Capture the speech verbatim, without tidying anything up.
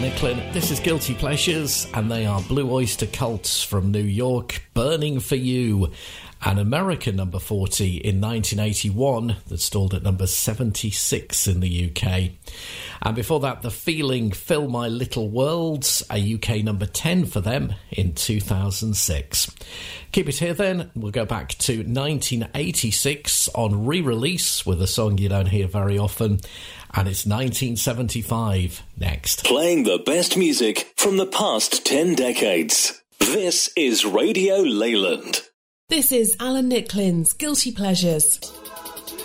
Nicklin. This is Guilty Pleasures, and they are Blue Oyster Cults from New York, Burning for You, an American number forty in nineteen eighty-one that stalled at number seventy-six in the U K. And before that, The Feeling, Fill My Little Worlds, a U K number ten for them in two thousand six. Keep it here then. We'll go back to nineteen eighty-six on re-release with a song you don't hear very often, and it's nineteen seventy-five next. Playing the best music from the past ten decades. This is Radio Leyland. This is Alan Nicklin's Guilty Pleasures.